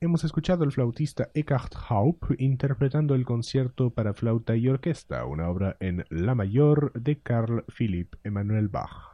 hemos escuchado al flautista Eckhard Haupt interpretando el concierto para flauta y orquesta, una obra en la mayor de Carl Philipp Emanuel Bach.